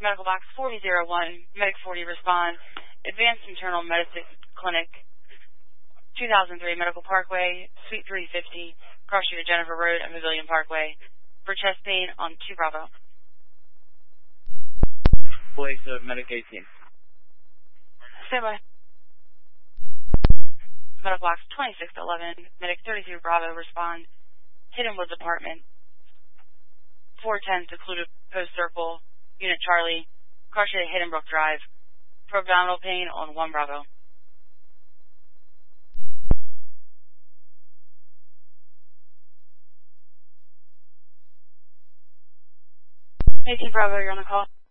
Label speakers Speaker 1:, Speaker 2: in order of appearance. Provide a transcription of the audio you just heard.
Speaker 1: Medical Box 4001, Medic 40 respond. Advanced Internal Medicine Clinic, 2003 Medical Parkway, Suite 350, cross street of Jennifer Road and Pavilion Parkway, for chest pain on 2 Bravo.
Speaker 2: Place of Medic 18.
Speaker 1: Stand by. Medical Box 2611, Medic 33 Bravo respond. Hidden Woods Apartment, 410 Secluded Post Circle, Unit Charlie, car street at Hidden Brook Drive, for abdominal pain on 1 Bravo. 18 Bravo, you're on the call.